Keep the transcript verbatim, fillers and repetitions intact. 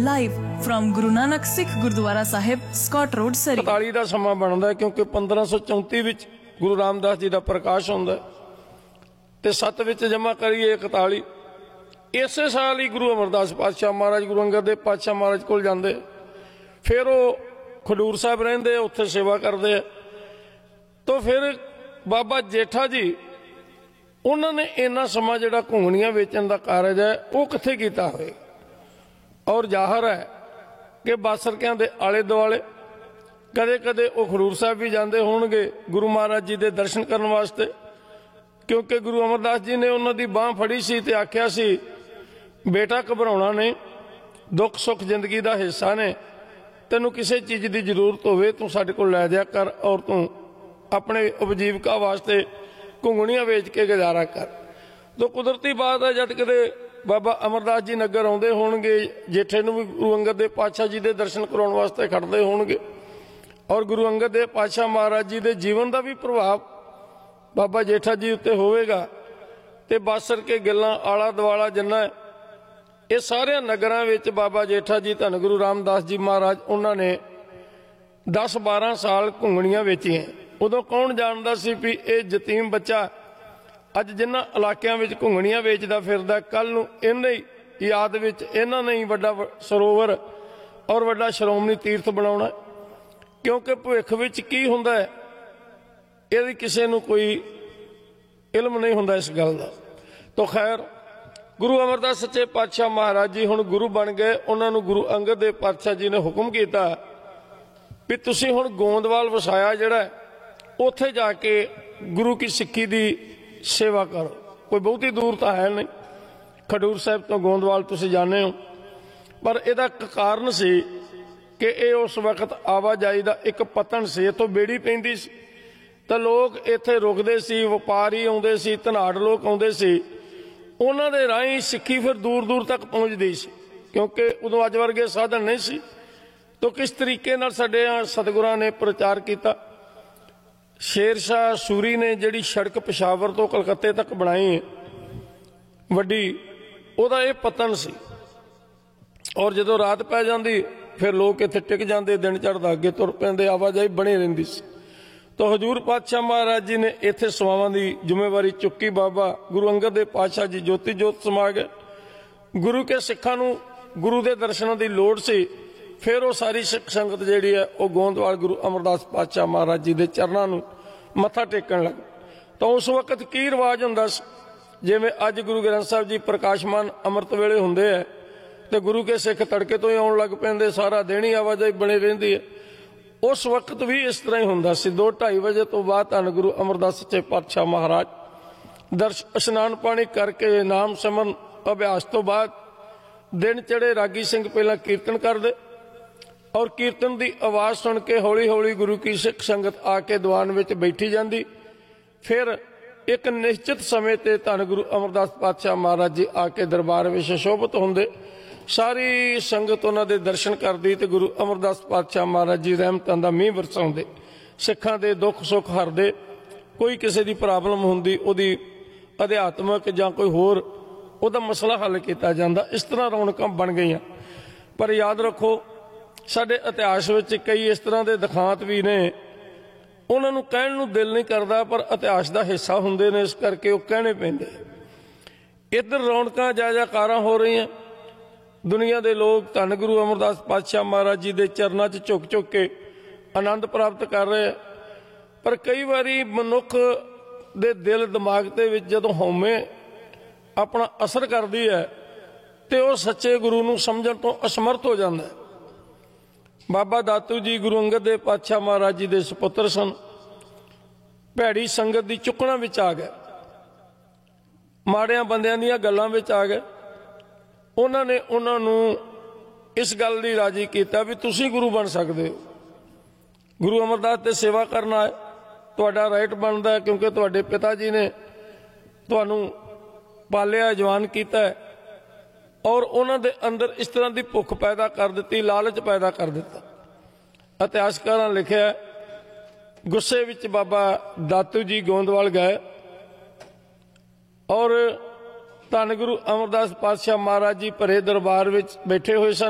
live from Guru Nanak Sikh Gurdwara Sahib, Scott Road, Surrey. इकताली ਦਾ ਸਮਾਂ ਬਣਦਾ ਕਿਉਂਕਿ ਪੰਦਰਾਂ ਸੌ ਚੌਂਤੀ ਵਿੱਚ ਗੁਰੂ ਰਾਮਦਾਸ ਜੀ ਦਾ ਪ੍ਰਕਾਸ਼ ਹੁੰਦਾ ਤੇ ਸੱਤ ਵਿੱਚ ਜਮ੍ਹਾਂ ਕਰੀਏ ਇਕਤਾਲੀ। ਇਸੇ ਸਾਲ ਹੀ ਗੁਰੂ ਅਮਰਦਾਸ ਪਾਤਸ਼ਾਹ ਮਹਾਰਾਜ ਗੁਰੂ ਅੰਗਦ ਦੇਵ ਪਾਤਸ਼ਾਹ ਮਹਾਰਾਜ ਕੋਲ ਜਾਂਦੇ, ਫਿਰ ਉਹ ਖਡੂਰ ਸਾਹਿਬ ਰਹਿੰਦੇ, ਉੱਥੇ ਸੇਵਾ ਕਰਦੇ ਆ। तो फिर बाबा जेठा जी उन्होंने इन्ना समा जिहड़ा घुंगणियां वेचण दा कारज है वो कित्थे कीता होए, और जाहिर है कि बासरकियां दे आले दुआले कदे कदे वो खडूर साहब भी जाते होणगे गुरु महाराज जी दे दर्शन करने वास्ते, क्योंकि गुरु अमरदास जी ने उन्हां दी बांह फड़ी सी ते आख्या सी बेटा घबराउणा नहीं, दुख सुख जिंदगी दा हिस्सा ने, तैनूं किसी चीज़ की जरूरत होवे तूं साडे कोल लै जाया कर और तूं अपने उपजीविका वास्ते घुंगणियां वेच के गुजारा कर। तो कुदरती बात है जद कदे बाबा अमरदास जी नगर आउंदे होणगे, जेठे नूं भी गुरु अंगद देव पातशाह जी दे दर्शन कराउण वास्ते खड़दे होणगे, और गुरु अंगद देव पातशाह महाराज जी दे जीवन का भी प्रभाव बाबा जेठा जी उत्ते होवेगा। ते बासर के गल्लां आला दुआला जिन्ना ये सारे नगरां विच बाबा जेठा जी धन गुरु रामदास जी महाराज उन्हां ने दस बारह साल घुंगणियां वेचियां। उदों कौन जानता सी भी ये यतीम बच्चा अज जिन्हां इलाकिਆਂ ਵਿੱਚ घुंगणियां ਵੇਚਦਾ ਫਿਰਦਾ, कल ਨੂੰ इन्हां ही याद ਵਿੱਚ इन्हां ने ही वड्डा सरोवर और वड्डा श्रोमणी तीर्थ बनाउणा, क्योंकि भविख ਵਿੱਚ की हुंदा है ਇਹਦੀ ਕਿਸੇ ਨੂੰ कोई इल्म नहीं हुंदा इस गल दा। तो खैर गुरु अमरदास सच्चे पातशाह महाराज जी हुण गुरु बन गए, उन्हां नूं गुरु अंगद देव पातशाह जी ने हुक्म कीता भी तुसीं हुण गोंदवाल वसाया जिहड़ा उत्थे जाके गुरु की सिक्खी की सेवा करो। कोई बहुती दूर तो है नहीं, खडूर साहब तो गोंदवाल तुसीं जाने हो, पर इहदा कारण सी कि ये उस वक्त आवाजाई का एक पतन से इत्थों बेड़ी पैंदी सी, तो लोग इत्थे रुकदे सी, वपारी आउंदे सी, धनाड़ लोग आउंदे सी, उन्हां दे राहीं सिक्खी फिर दूर दूर तक पहुँचदी सी, क्योंकि उदों अज वर्गे साधन नहीं सी। तो किस तरीके नाल साडे सतगुरां ने प्रचार किया। शेर शाह सूरी ने जिहड़ी सड़क पेशावर तो कलकत्ते तक बनाई है वड्डी, उहदा ये पतन सी, और जदों रात पै जाती फिर लोग इत्थे टिक जाते, दिन चढ़दा अगे तुर पैंदे, आवाजाही बनी रहिंदी सी। तो हजूर पातशाह महाराज जी ने इत्थे सवावां दी जिम्मेवारी चुकी। बाबा गुरु अंगद देव पातशाह जी ज्योति जोत समा गए। गुरु के सिखां नूं गुरु के दर्शनों की लोड़ सी, फिर वो सारी सिख संगत जिहड़ी है वो गोंदवाल गुरु अमरदास पातशाह महाराज जी के चरणों नूं मत्था टेकण लग। तो उस वक्त की रिवाज हुंदा सी, जिवें अज गुरु ग्रंथ साहिब जी प्रकाशमान अमृत वेले हुंदे है तो गुरु के सिख तड़के तो ही आउण लग पैंदे, सारा दिन ही आवाजाही बनी रहिंदी है। उस वक्त भी इस तरह ही हुंदा सी। दो ढाई बजे तो बाद धन गुरु अमरदास सच्चे पातशाह महाराज दर्श इशनान पानी करके नाम सिमरन अभ्यास तो बाद दिन चढ़े रागी सिंह पहला कीर्तन करदे, और कीर्तन की आवाज़ सुन के हौली हौली गुरु की सिख संगत आके दीवान में बैठी जाती। फिर एक निश्चित समय ते धन गुरु अमरदास पातशाह महाराज जी आके दरबार में सुशोभित होंदे, सारी संगत उन्होंने दर्शन करती तो गुरु अमरदास पातशाह महाराज जी रहमतां दा मींह वरसाउंदे, सिखां दे दुख सुख हरदे, कोई किसी की प्रॉब्लम हुंदी उहदी अध्यात्मक जां कोई होर उहदा मसला हल किया जाता। इस तरह रौनकां बन गई। पर याद रखो साडे इतिहास में कई इस तरह के दिखांत भी ने, उन्होंने कहण नूं दिल नहीं करता, पर इतिहास का हिस्सा हुंदे ने, इस करके वो कहने पैंदे। इधर रौनकां जय-जयकारां हो रही हैं, दुनिया के लोग धन गुरु अमरदास पातशाह महाराज जी के चरणों च झुक झुक के आनंद प्राप्त कर रहे हैं। पर कई बारी मनुख दे दिल दिमाग के विच जदों हौमे अपना असर करती है तो वह सच्चे गुरु नूं समझण तो असमर्थ हो जाता है। बाबा दातू जी गुरु अंगद देव पातशाह महाराज जी के सुपुत्र सन, भैड़ी संगत की चुकना विच आ गए, माड़ियां बंदियां दीयां गल्लां विच आ गए। उन्होंने उन्होंने इस गल की राजी किया भी तुसीं गुरु बन सकते हो, गुरु अमरदास ते सेवा करना है तुहाडा राइट बनता है, क्योंकि तुहाडे पिता जी ने तुहानूं पालिया जवान किया है, और उन्होंने अंदर इस तरह की भुख पैदा कर दी, लालच पैदा कर दिता। इतिहासकारां लिखिया गुस्से विच बाबा दातू जी गोंदवाल गए, और धन गुरु अमरदास पातशाह महाराज जी भरे दरबार में बैठे हुए सन।